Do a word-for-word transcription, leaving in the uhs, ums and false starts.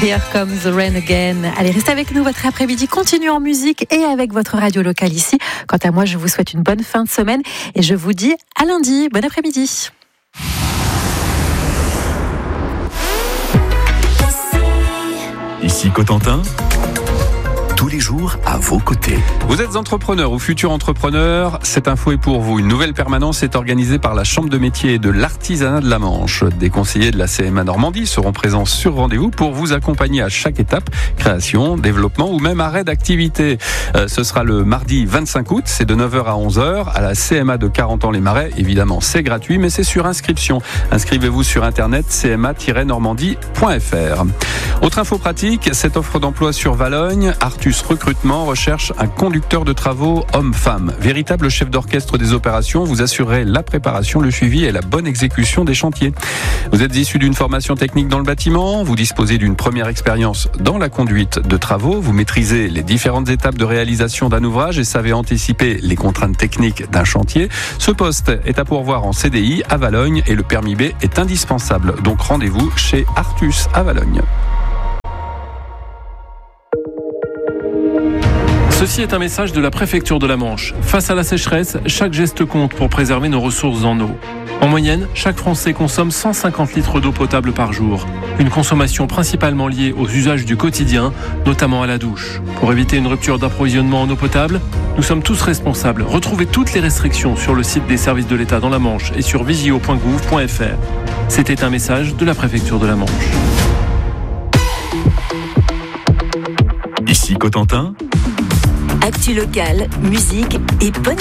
Here comes the rain again. Allez, restez avec nous, votre après-midi continue en musique et avec votre radio locale ici. Quant à moi, je vous souhaite une bonne fin de semaine et je vous dis à lundi. Bon après-midi. Ici Cotentin, tous les jours à vos côtés. Vous êtes entrepreneur ou futur entrepreneur, cette info est pour vous. Une nouvelle permanence est organisée par la Chambre de métier et de l'artisanat de la Manche. Des conseillers de la C M A Normandie seront présents sur rendez-vous pour vous accompagner à chaque étape, création, développement ou même arrêt d'activité. Euh, ce sera le mardi vingt-cinq août, c'est de neuf heures à onze heures à la C M A de Carentan-les-Marais. Évidemment, c'est gratuit, mais c'est sur inscription. Inscrivez-vous sur internet c m a tiret normandie point f r. Autre info pratique, cette offre d'emploi sur Valogne, Artus Recrutement recherche un conducteur de travaux homme-femme. Véritable chef d'orchestre des opérations, vous assurerez la préparation, le suivi et la bonne exécution des chantiers. Vous êtes issu d'une formation technique dans le bâtiment, vous disposez d'une première expérience dans la conduite de travaux, vous maîtrisez les différentes étapes de réalisation d'un ouvrage et savez anticiper les contraintes techniques d'un chantier. Ce poste est à pourvoir en C D I à Valogne et le permis B est indispensable. Donc rendez-vous chez Artus à Valogne. Ceci est un message de la préfecture de la Manche. Face à la sécheresse, chaque geste compte pour préserver nos ressources en eau. En moyenne, chaque Français consomme cent cinquante litres d'eau potable par jour. Une consommation principalement liée aux usages du quotidien, notamment à la douche. Pour éviter une rupture d'approvisionnement en eau potable, nous sommes tous responsables. Retrouvez toutes les restrictions sur le site des services de l'État dans la Manche et sur vigio point gouv point f r. C'était un message de la préfecture de la Manche. Ici Cotentin. Actu locale, musique et bonne